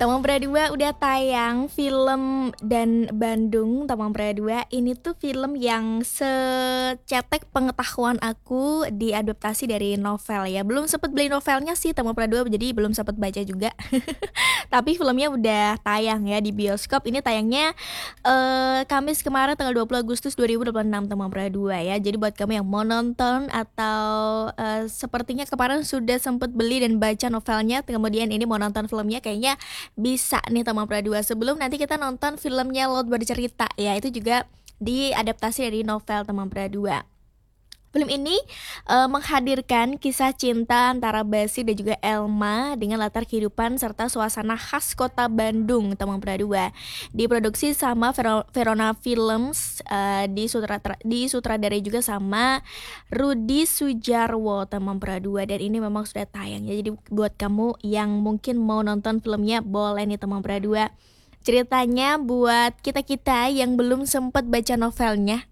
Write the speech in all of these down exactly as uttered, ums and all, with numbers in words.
Tamang Pradua udah tayang film Dan Bandung Tamang Pradua. Ini tuh film yang secetek pengetahuan aku diadaptasi dari novel ya. Belum sempet beli novelnya sih Tamang Pradua, jadi belum sempet baca juga. Tapi filmnya udah tayang ya di bioskop. Ini tayangnya eh, Kamis kemarin tanggal dua puluh Agustus dua ribu dua puluh enam Tamang Pradua ya. Jadi buat kamu yang mau nonton atau eh, sepertinya kemarin sudah sempet beli dan baca novelnya, kemudian ini mau nonton filmnya, kayaknya bisa nih Tamang Pradua. Sebelum nanti kita nonton filmnya Laut Bercerita ya, itu juga diadaptasi dari novel Tamang Pradua. Film ini eh, menghadirkan kisah cinta antara Basi dan juga Elma dengan latar kehidupan serta suasana khas kota Bandung Tamang Pradua. Diproduksi sama Vero- Verona Films, eh, di sutratra di sutradarai juga sama Rudi Sujarwo Tamang Pradua, dan ini memang sudah tayang ya. Jadi buat kamu yang mungkin mau nonton filmnya, boleh nih Tamang Pradua. Ceritanya buat kita-kita yang belum sempat baca novelnya,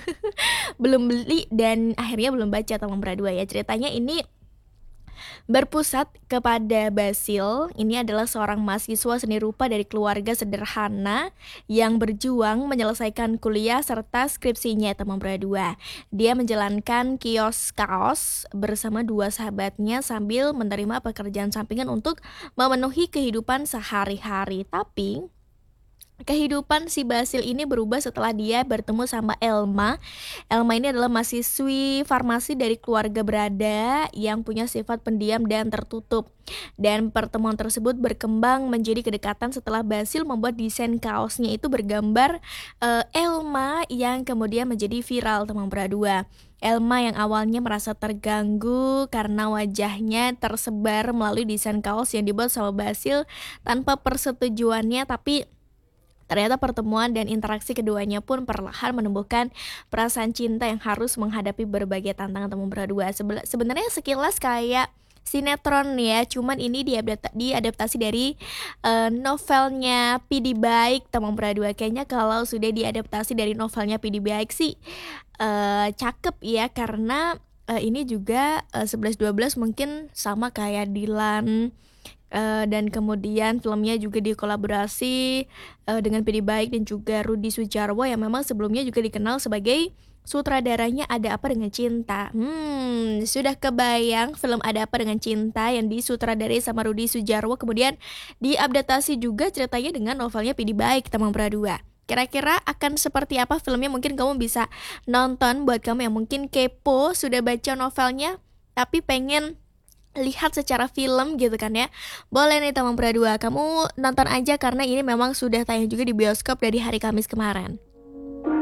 belum beli dan akhirnya belum baca Tamang Pradua ya. Ceritanya ini berpusat kepada Basil. Ini adalah seorang mahasiswa seni rupa dari keluarga sederhana yang berjuang menyelesaikan kuliah serta skripsinya Tamang Pradua. Dia menjalankan kios kaos bersama dua sahabatnya sambil menerima pekerjaan sampingan untuk memenuhi kehidupan sehari-hari. Tapi kehidupan si Basil ini berubah setelah dia bertemu sama Elma. Elma ini adalah mahasiswi farmasi dari keluarga berada yang punya sifat pendiam dan tertutup. Dan pertemuan tersebut berkembang menjadi kedekatan setelah Basil membuat desain kaosnya itu bergambar eh, Elma yang kemudian menjadi viral Tamang Pradua. Elma yang awalnya merasa terganggu karena wajahnya tersebar melalui desain kaos yang dibuat sama Basil tanpa persetujuannya, tapi ternyata pertemuan dan interaksi keduanya pun perlahan menumbuhkan perasaan cinta yang harus menghadapi berbagai tantangan Tamang Pradua. Sebe- sebenarnya sekilas kayak sinetron ya, cuman ini diadapta- diadaptasi dari eh, novelnya P D Baik Tamang Pradua. Kayaknya kalau sudah diadaptasi dari novelnya P D Baik sih eh, cakep ya, karena eh, ini juga eh, sebelas dua belas mungkin sama kayak Dilan. Eh, dan kemudian filmnya juga dikolaborasi eh, dengan P D Baik dan juga Rudi Sujarwo yang memang sebelumnya juga dikenal sebagai sutradaranya Ada Apa Dengan Cinta. Hmm, sudah kebayang film Ada Apa Dengan Cinta yang disutradarai sama Rudi Sujarwo kemudian diadaptasi juga ceritanya dengan novelnya P D Baik Tamang Pradua. Kira-kira akan seperti apa filmnya? Mungkin kamu bisa nonton. Buat kamu yang mungkin kepo sudah baca novelnya tapi pengen lihat secara film gitu kan ya, boleh nih Tamang Pradua, kamu nonton aja karena ini memang sudah tayang juga di bioskop dari hari Kamis kemarin.